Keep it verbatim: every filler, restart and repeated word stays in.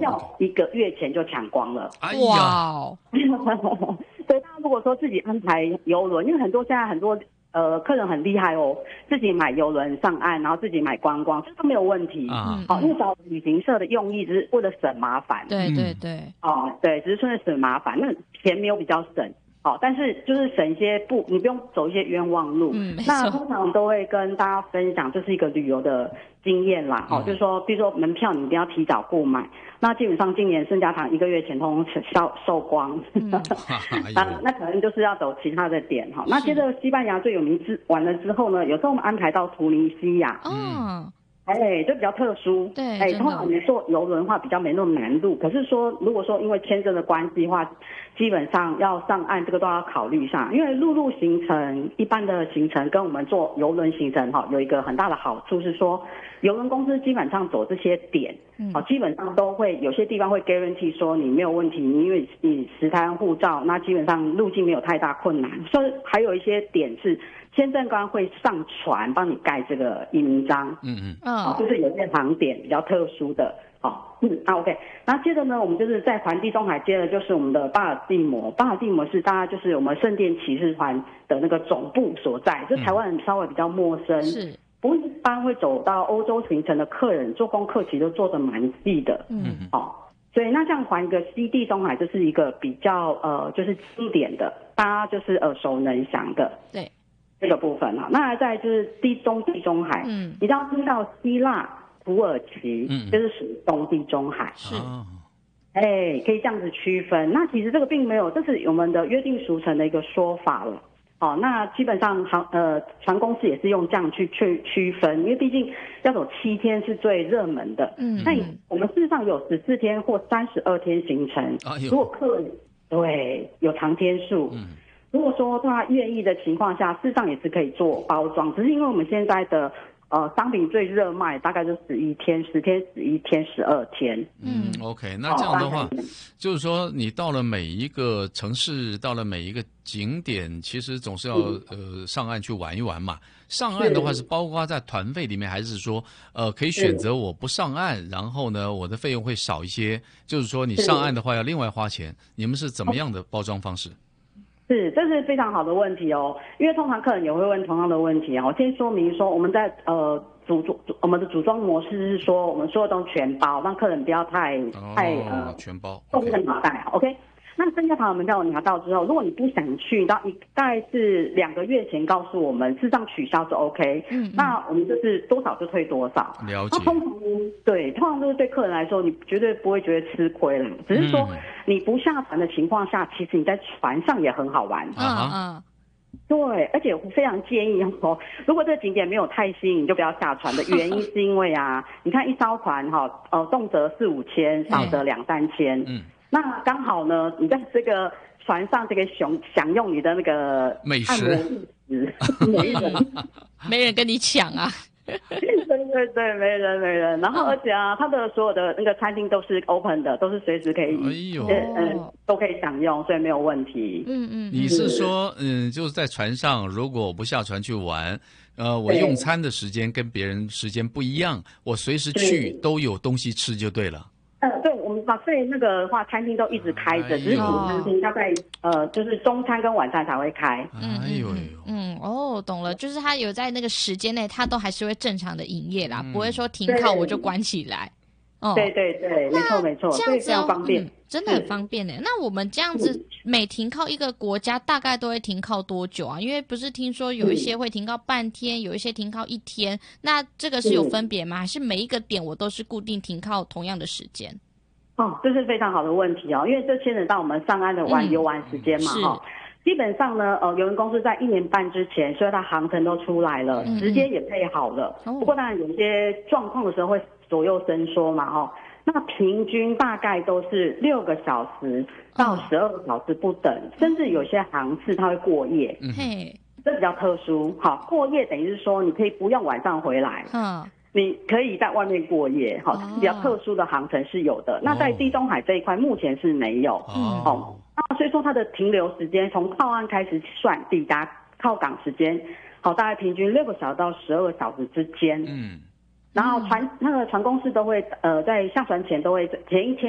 票一个月前就抢光了。 哎哇呀， 哦， 所以大家如果说自己安排邮轮，因为很多现在很多呃客人很厉害哦，自己买邮轮上岸，然后自己买观光，这都没有问题。 啊好、因为找旅行社的用意只是为了省麻烦。 对对对， 哦，对，只是为了省麻烦，那钱没有比较省。好，但是就是省一些不，你不用走一些冤枉路。 嗯没错那通常都会跟大家分享，这是一个旅游的经验啦。好、 嗯就是说，比如说门票你一定要提早购买。那基本上今年圣家堂一个月前通通销售光。 嗯哎那呦那可能就是要走其他的点哈。那接着西班牙最有名之完了之后呢，有时候我们安排到突尼西亚。 哦， 哎，就比较特殊。哎， 对真的通常我们坐邮轮的话比较没那么难度。可是说，如果说因为签证的关系的话，基本上要上岸这个都要考虑上。因为陆路行程一般的行程跟我们坐邮轮行程哈，有一个很大的好处是说，邮轮公司基本上走这些点， 嗯好，基本上都会有些地方会 guarantee 说你没有问题，你因为你持台湾护照，那基本上路径没有太大困难。所以还有一些点是签证官会上船帮你盖这个移民章。 嗯嗯哦， 嗯就是有些航点比较特殊的。哦，嗯，啊 ，OK， 然后接着呢，我们就是在环地中海，接着就是我们的巴尔的摩。巴尔的摩是大家就是我们圣殿骑士团的那个总部所在，就台湾人稍微比较陌生。 是， 不过一般会走到欧洲行程的客人做功课其实都做得蛮细的。 嗯嗯哦，所以那这样环一个西地中海，就是一个比较呃就是经典的，大家就是耳熟能详的对， 这个部分哈。那再来就是地中地中海， 嗯你一定要听到希腊、土耳其， 嗯就是属于东地中海。 是， 啊哎，可以这样子区分。那其实这个并没有，这是我们的约定俗成的一个说法了。哦，那基本上航呃船公司也是用这样去去区分，因为毕竟要走七天是最热门的。 嗯那我们事实上有十四天或三十二天行程。 哎呦如果客人对有长天数， 嗯如果说他愿意的情况下，事实上也是可以做包装，只是因为我们现在的呃商品最热卖大概就十一天，十天、十一天、十二天。 嗯嗯 ，OK，那这样的话，就是说你到了每一个城市，到了每一个景点，其实总是要呃上岸去玩一玩嘛。上岸的话是包括在团费里面，还是说呃可以选择我不上岸，然后呢我的费用会少一些？就是说你上岸的话要另外花钱，你们是怎么样的包装方式？ 是，这是非常好的问题哦，因为通常客人也会问同样的问题哦。我先说明说，我们在呃组组我们的组装模式是说，我们所有都全包，让客人不要太、太哦呃， 全包动 ，OK， 个脑袋。OK，那圣家堂的门票拿到之后，如果你不想去，到你大概是两个月前告诉我们，事实上取消是 OK， 嗯嗯那我们就是多少就退多少。 了那解， 通常对，通常都是对客人来说，你绝对不会觉得吃亏了，只是说嗯你不下船的情况下，其实你在船上也很好玩。 嗯啊嗯， 对，而且我非常建议哦，如果这个景点没有太吸引，你就不要下船的原因是因为啊，你看一艘船哈，呃，动辄四五千，少则两三千， 嗯， 那刚好呢，你在这个船上这个享享用你的那个美食按摩意识，没人， 没人跟你抢啊， 对对对，没人没人。然后而且啊，它的所有的那个餐厅都是 open 的，都是随时可以， 哎呦呃呃，都可以享用，所以没有问题。 嗯嗯， 你是说，嗯，就是在船上，如果我不下船去玩，呃，我用餐的时间跟别人时间不一样，我随时去都有东西吃就对了。 呃，对，我们把所以那个的话，餐厅都一直开着， 哎呦只是主餐厅大概呃，就是中餐跟晚餐才会开。 哎呦呦， 嗯，哦，懂了，就是他有在那个时间内，他都还是会正常的营业啦， 嗯不会说停靠我就关起来。哦， 对对对，没错没错，所以非这样子哦常方便。 嗯，真的很方便呢。那我们这样子每停靠一个国家，大概都会停靠多久啊？因为不是听说有一些会停靠半天，有一些停靠一天，那这个是有分别吗？还是每一个点我都是固定停靠同样的时间？ 哦，这是非常好的问题哦，因为这牵扯到我们上岸的玩嗯游玩时间嘛， 是哈、基本上呢，呃，邮轮公司在一年半之前，所有的航程都出来了， 嗯时间也配好了。 哦不过当然有一些状况的时候会左右伸缩嘛，哈、那平均大概都是六个小时到十二个小时不等，甚至有些航次它会过夜， 嗯嘿， 这比较特殊。好，过夜等于是说你可以不用晚上回来， 嗯， 你可以在外面过夜，好， 哦比较特殊的航程是有的。那在地中海这一块目前是没有。 哦哦，那所以说它的停留时间从靠岸开始算，抵达靠港时间，好，大概平均六个小时到十二个小时之间。 嗯。 然后船那个船公司都会呃在下船前都会前一天